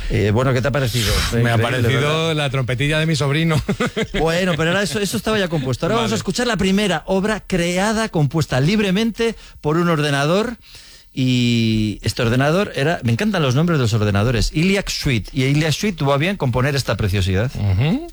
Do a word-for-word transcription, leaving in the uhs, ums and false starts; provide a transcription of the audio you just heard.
Eh, bueno, ¿qué te ha parecido? Me ha parecido la trompetilla de mi sobrino. Bueno, pero ahora eso, eso estaba ya compuesto. Ahora vale. Vamos a escuchar la primera obra creada, compuesta libremente por un ordenador. Y este ordenador era... Me encantan los nombres de los ordenadores. Iliac Suite. Y Iliac Suite tuvo a bien componer esta preciosidad. Uh-huh.